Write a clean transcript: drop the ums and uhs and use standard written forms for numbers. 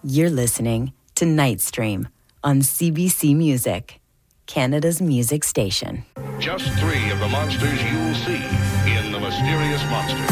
You're listening to Nightstream on CBC Music, Canada's music station. Just 3 of the monsters you'll see in The Mysterious Monsters.